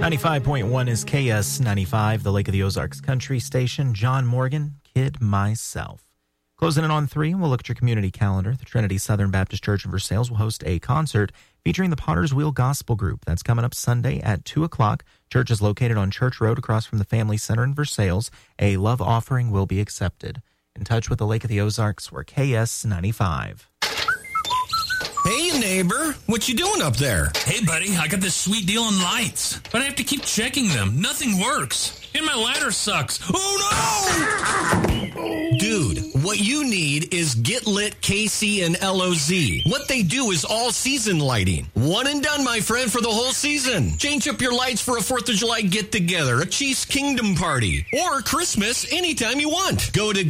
95.1 is KS95, the Lake of the Ozarks Country Station. John Morgan, Kid Myself. Closing in on 3, we'll look at your community calendar. The Trinity Southern Baptist Church in Versailles will host a concert featuring the Potter's Wheel Gospel Group. That's coming up Sunday at 2 o'clock. Church is located on Church Road across from the Family Center in Versailles. A love offering will be accepted. In touch with the Lake of the Ozarks, we're KS95. Hey, neighbor, what you doing up there? Hey, buddy, I got this sweet deal on lights, but I have to keep checking them. Nothing works. And my ladder sucks. Oh, no! Dude, what you need is Get Lit KC and LOZ. What they do is all-season lighting. One and done, my friend, for the whole season. Change up your lights for a 4th of July get-together, a Chiefs Kingdom party, or Christmas anytime you want. Go to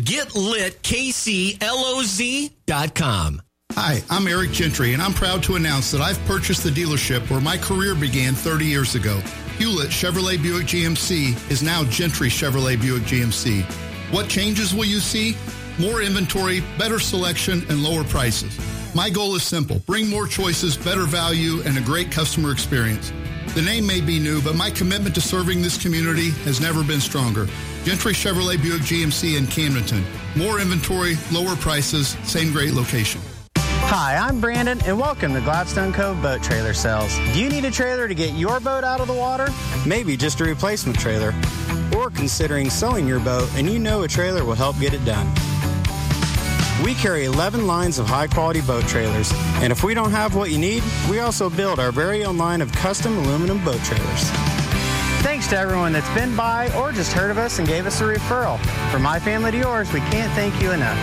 GetLitKCLOZ.com. Hi, I'm Eric Gentry, and I'm proud to announce that I've purchased the dealership where my career began 30 years ago. Hewlett Chevrolet Buick GMC is now Gentry Chevrolet Buick GMC. What changes will you see? More inventory, better selection, and lower prices. My goal is simple. Bring more choices, better value, and a great customer experience. The name may be new, but my commitment to serving this community has never been stronger. Gentry Chevrolet Buick GMC in Camdenton. More inventory, lower prices, same great location. Hi, I'm Brandon, and welcome to Gladstone Cove Boat Trailer Sales. Do you need a trailer to get your boat out of the water? Maybe just a replacement trailer. Or considering selling your boat and you know a trailer will help get it done. We carry 11 lines of high-quality boat trailers, and if we don't have what you need, we also build our very own line of custom aluminum boat trailers. Thanks to everyone that's been by or just heard of us and gave us a referral. From my family to yours, we can't thank you enough.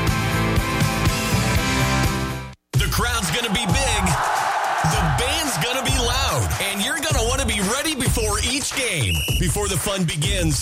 The crowd's going to be big. The band's going to be loud. And you're going to want to be ready before each game. Before the fun begins,